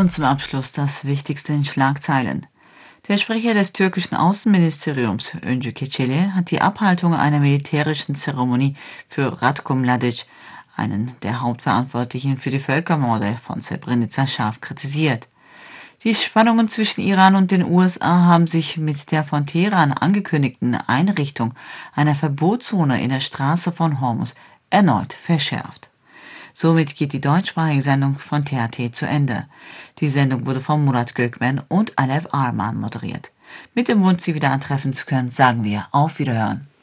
Und zum Abschluss das Wichtigste in Schlagzeilen. Der Sprecher des türkischen Außenministeriums, Öncü Keçeli, hat die Abhaltung einer militärischen Zeremonie für Ratko Mladic, einen der Hauptverantwortlichen für die Völkermorde von Srebrenica, scharf kritisiert. Die Spannungen zwischen Iran und den USA haben sich mit der von Teheran angekündigten Einrichtung einer Verbotszone in der Straße von Hormuz erneut verschärft. Somit geht die deutschsprachige Sendung von THT zu Ende. Die Sendung wurde von Murat Gökmen und Alev Arman moderiert. Mit dem Wunsch, Sie wieder antreffen zu können, sagen wir auf Wiederhören.